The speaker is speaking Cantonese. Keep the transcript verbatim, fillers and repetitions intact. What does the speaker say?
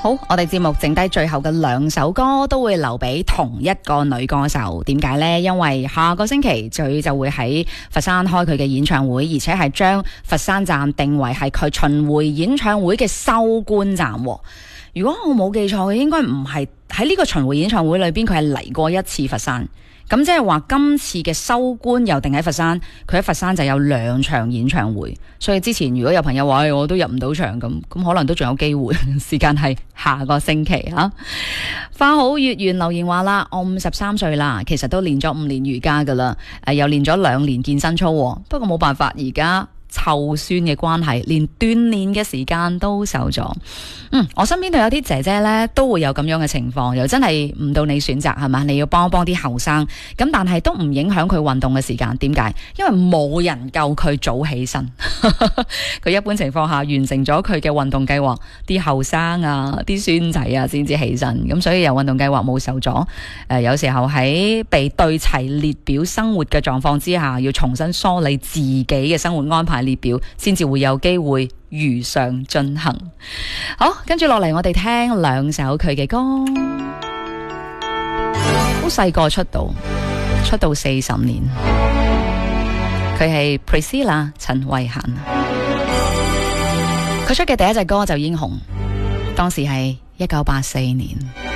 好，我哋節目剩低最後嘅兩首歌都會留俾同一個女歌手，點解呢？因為下個星期佢就會喺佛山開佢嘅演唱會，而且係將佛山站定為係佢巡迴演唱會嘅收官站。如果我冇記錯，佢應該唔係喺呢個巡迴演唱會裏邊，佢係嚟過一次佛山。咁即係話今次嘅收官又定喺佛山，佢喺佛山就有兩場演唱會，所以之前如果有朋友話我都入唔到場咁，咁可能都仲有機會。時間係下個星期吓。花好月圓留言話啦，我五十三歲啦，其實都練咗五年瑜伽噶啦，誒又練咗兩年健身操，不過冇辦法而家。湊孫嘅關係，連鍛煉嘅時間都受咗。嗯，我身邊都有啲姐姐呢，都會有咁樣嘅情況，又真係唔到你選擇係嘛？你要幫幫啲後生，咁但係都唔影響佢運動嘅時間。點解？因為冇人夠佢早起身。佢一般情況下完成咗佢嘅運動計劃，啲後生啊、啲孫仔啊先至起身。咁所以由運動計劃冇受阻。誒、呃，有時候喺被對齊列表生活嘅狀況之下，要重新梳理自己嘅生活安排列表，先至會有機會如常進行。好，跟住落嚟我哋聽兩首佢嘅歌。好細個出道，出道四十年，佢係 Priscilla 陳慧嫻。佢出嘅第一隻歌就已經紅，當時係一九八四年。